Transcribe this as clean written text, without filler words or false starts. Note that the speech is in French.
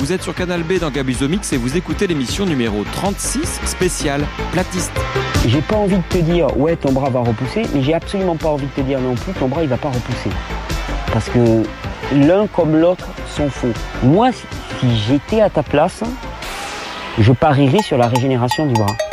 Vous êtes sur Canal B dans Gabuzomix et vous écoutez l'émission numéro 36 spéciale Platiste. J'ai pas envie de te dire ouais ton bras va repousser, mais j'ai absolument pas envie de te dire non plus ton bras il va pas repousser. Parce que l'un comme l'autre sont faux. Moi si j'étais à ta place, je parierais sur la régénération du bras.